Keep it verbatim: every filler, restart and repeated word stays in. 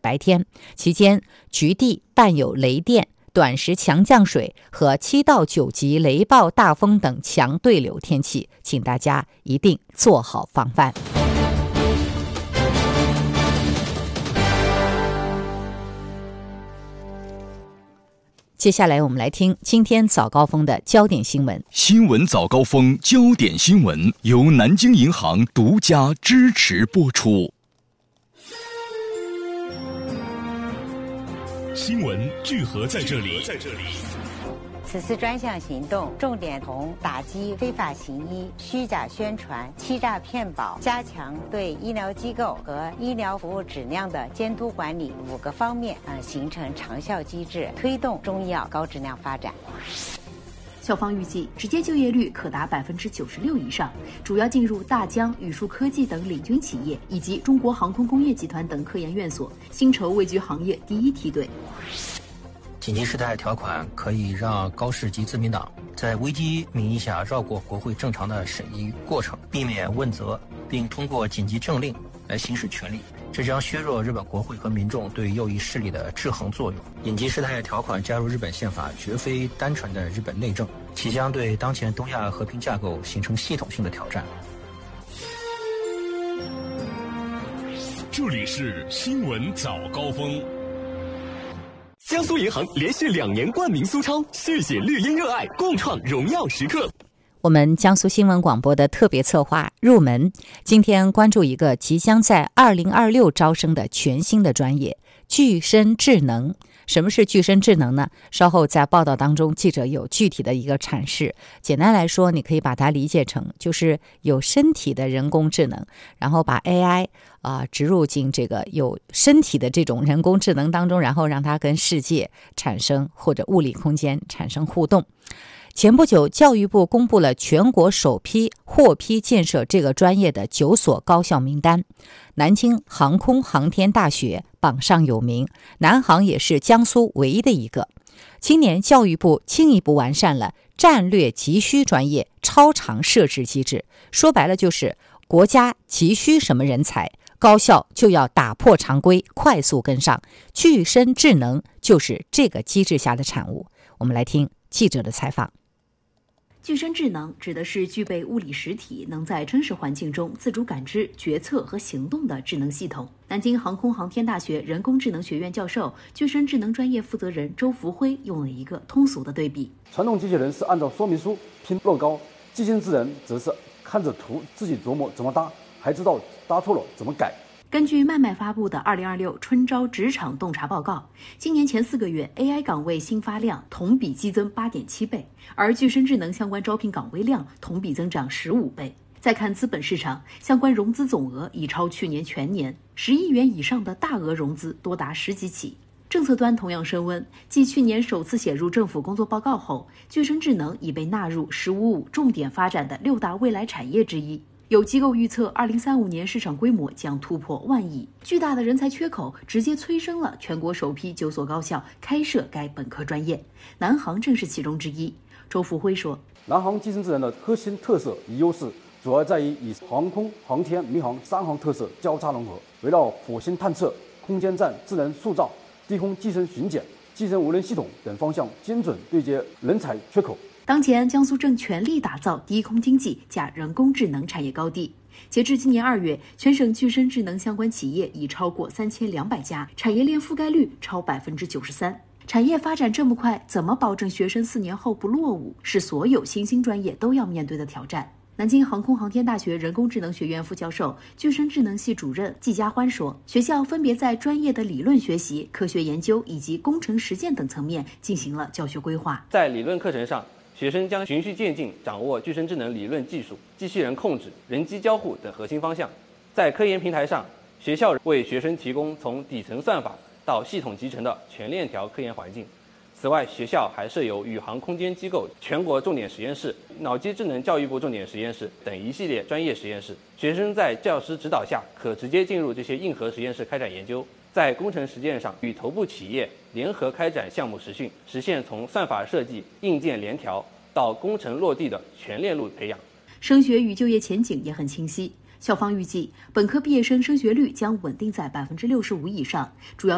白天，期间局地伴有雷电、短时强降水和七到九级雷暴大风等强对流天气，请大家一定做好防范。接下来我们来听今天早高峰的焦点新闻。 新闻早高峰焦点新闻由南京银行独家支持播出。 新闻聚合在这里。 此次专项行动重点从打击非法行医、虚假宣传、欺诈骗保，加强对医疗机构和医疗服务质量的监督管理五个方面，呃，形成长效机制，推动中医药高质量发展。 校方预计，直接就业率可达百分之九十六以上，主要进入大疆、宇树科技等领军企业，以及中国航空工业集团等科研院所，薪酬位居行业第一梯队。 紧急事态条款可以让高市及自民党在危机名义下绕过国会正常的审议过程，避免问责，并通过紧急政令来行使权力，这将削弱日本国会和民众对右翼势力的制衡作用。紧急事态条款加入日本宪法绝非单纯的日本内政，其将对当前东亚和平架构形成系统性的挑战。 这里是新闻早高峰。 江苏银行连续两年冠名苏超，续写绿茵热爱，共创荣耀时刻。 我们江苏新闻广播的特别策划入门，今天关注一个即将在二零二六招生的全新的专业——具身智能。什么是具身智能呢？稍后在报道当中，记者有具体的一个阐释。简单来说，你可以把它理解成就是有身体的人工智能，然后把 A I 啊、呃、植入进这个有身体的这种人工智能当中，然后让它跟世界产生或者物理空间产生互动。前不久，教育部公布了全国首批获批建设这个专业的九所高校名单，南京航空航天大学榜上有名，南航也是江苏唯一的一个。今年教育部进一步完善了战略急需专业超常设置机制，说白了就是国家急需什么人才，高校就要打破常规，快速跟上。具身智能就是这个机制下的产物。我们来听记者的采访。 具身智能指的是具备物理实体，能在真实环境中自主感知、决策和行动的智能系统。南京航空航天大学人工智能学院教授、具身智能专业负责人周福辉用了一个通俗的对比： 传统机器人是按照说明书拼乐高，具身智能则是看着图自己琢磨怎么搭，还知道搭错了怎么改。 根据麦麦发布的二零二六春招职场洞察报告，今年前四个月 A I 岗位新发量同比激增 八点七 倍，而具身智能相关招聘岗位量同比增长十五倍。再看资本市场，相关融资总额已超去年全年，十亿元以上的大额融资多达十几起。政策端同样升温，继去年首次写入政府工作报告后，具身智能已被纳入“十五五”重点发展的六大未来产业之一。有机构预测，二零三五年市场规模将突破万亿。巨大的人才缺口直接催生了全国首批九所高校开设该本科专业，南航正是其中之一。周福辉说， 南航具身智能的核心特色与优势，主要在于以航空、航天、民航三航特色交叉融合，围绕火星探测、空间站智能塑造、低空机身巡检、机身无人系统等方向，精准对接人才缺口。 当前，江苏正全力打造低空经济加人工智能产业高地。截至今年二月，全省具身智能相关企业已超过三千两百家，产业链覆盖率超百分之九十三。产业发展这么快，怎么保证学生四年后不落伍，是所有新兴专业都要面对的挑战。南京航空航天大学人工智能学院副教授、具身智能系主任季家欢说，学校分别在专业的理论学习、科学研究以及工程实践等层面进行了教学规划。 在理论课程上，学生将循序渐进掌握具身智能理论技术、机器人控制、人机交互等核心方向。在科研平台上，学校为学生提供从底层算法到系统集成的全链条科研环境。此外，学校还设有宇航空间机构全国重点实验室、脑机智能教育部重点实验室等一系列专业实验室。学生在教师指导下，可直接进入这些硬核实验室开展研究。在工程实践上，与头部企业联合开展项目实训，实现从算法设计、硬件联调到工程落地的全链路培养。 升学与就业前景也很清晰。校方预计，本科毕业生升学率将稳定在百分之六十五以上，主要